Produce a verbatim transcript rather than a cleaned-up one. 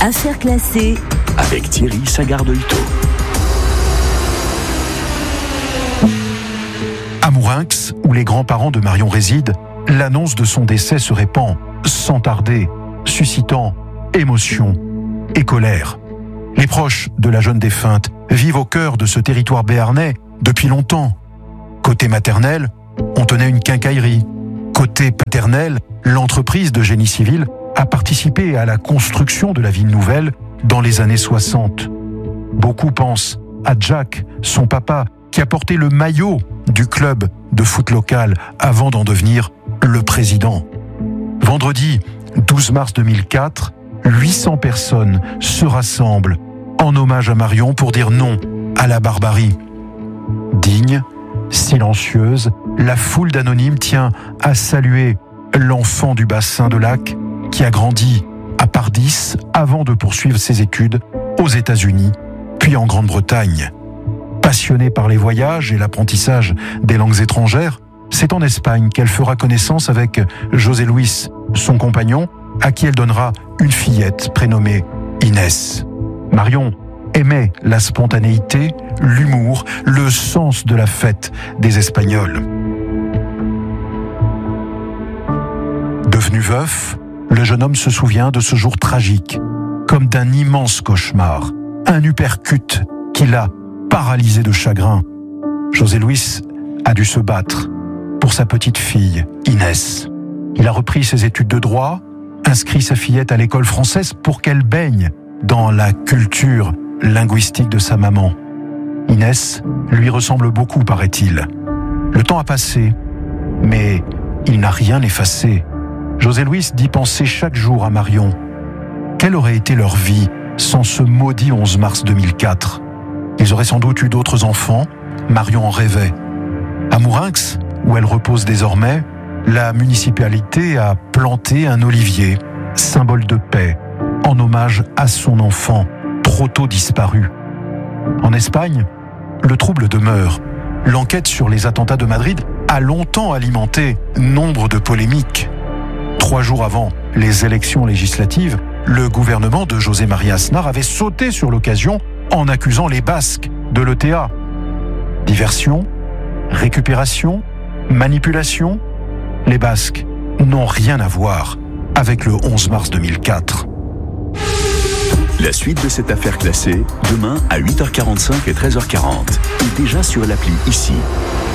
Affaires classées avec Thierry Sagardolto. À Mourinx, où les grands-parents de Marion résident, l'annonce de son décès se répand sans tarder, suscitant émotion et colère. Les proches de la jeune défunte vivent au cœur de ce territoire béarnais depuis longtemps. Côté maternel, on tenait une quincaillerie. Côté paternel, l'entreprise de génie civil a participé à la construction de la ville nouvelle dans les années soixante. Beaucoup pensent à Jack, son papa, qui a porté le maillot du club de foot local avant d'en devenir le président. Vendredi douze mars deux mille quatre, huit cents personnes se rassemblent en hommage à Marion pour dire non à la barbarie. Digne, silencieuse, la foule d'anonymes tient à saluer l'enfant du bassin de Lac qui a grandi à Pardis avant de poursuivre ses études aux États-Unis, puis en Grande-Bretagne. Passionnée par les voyages et l'apprentissage des langues étrangères, c'est en Espagne qu'elle fera connaissance avec José Luis, son compagnon, à qui elle donnera une fillette prénommée Inès. Marion aimait la spontanéité, l'humour, le sens de la fête des Espagnols. Devenu veuf, le jeune homme se souvient de ce jour tragique, comme d'un immense cauchemar, un uppercut qui l'a paralysé de chagrin. José Luis a dû se battre pour sa petite fille, Inès. Il a repris ses études de droit, inscrit sa fillette à l'école française pour qu'elle baigne dans la culture linguistique de sa maman. Inès lui ressemble beaucoup, paraît-il. Le temps a passé, mais il n'a rien effacé. José Luis dit penser chaque jour à Marion. Quelle aurait été leur vie sans ce maudit onze mars deux mille quatre ? Ils auraient sans doute eu d'autres enfants, Marion en rêvait. À Mourinx, où elle repose désormais, la municipalité a planté un olivier, symbole de paix, en hommage à son enfant, trop tôt disparu. En Espagne, le trouble demeure. L'enquête sur les attentats de Madrid a longtemps alimenté nombre de polémiques. Trois jours avant les élections législatives, le gouvernement de José María Aznar avait sauté sur l'occasion en accusant les Basques de l'E T A. Diversion, récupération, manipulation, les Basques n'ont rien à voir avec le onze mars deux mille quatre. La suite de cette affaire classée, demain à huit heures quarante-cinq et treize heures quarante. Et déjà sur l'appli Ici.